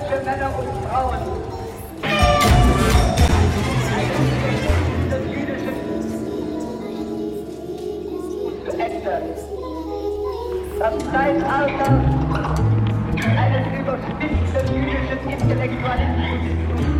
deutsche Männer und Frauen, des jüdischen zu Ende. Das Zeitalter eines überspitzten jüdischen Intellektualismus